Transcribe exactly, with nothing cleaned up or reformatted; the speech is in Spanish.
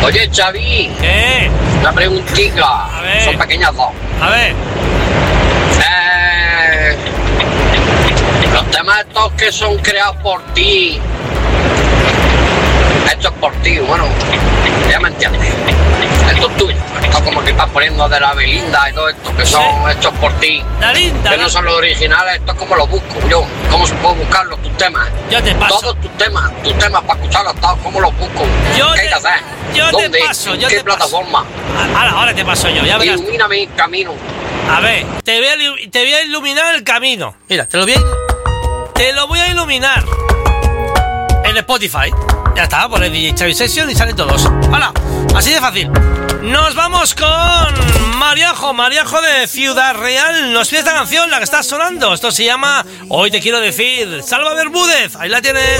Oye, Xavi. ¿Qué? Una preguntita. A ver. Son pequeñas dos. A ver. Eh, los temas estos que son creados por ti. Hechos por ti, bueno, ya me entiendes. Esto es tuyo. Esto como que estás poniendo de la Belinda y todo esto, que son Sí. hechos por ti. La linda. Que no son los originales, esto es como los busco yo. ¿Cómo se puede buscarlos tus temas? Yo te paso. Todos tus temas, tus temas para escucharlos todos, ¿cómo los busco? Yo ¿Qué te- hay que hacer? yo te ¿Dónde? paso, ¿En yo qué te paso. plataforma? Ahora, ahora te paso yo, ya verás. Ilumina mi camino. A ver, te voy a, ilu- te voy a iluminar el camino. Mira, te lo voy a, te lo voy a iluminar en Spotify. Ya está, pones D J Xavi Session y salen todos. ¡Hala! Así de fácil. Nos vamos con Mariajo, Mariajo de Ciudad Real. Nos pide esta canción, la que está sonando. Esto se llama Hoy te quiero decir. Salva Bermúdez, ahí la tienes.